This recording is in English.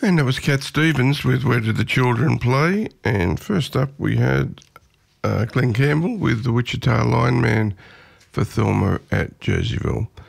And that was Cat Stevens with Where Did the Children Play? And first up we had Glenn Campbell with the Wichita Lineman for Thelma at Jerseyville.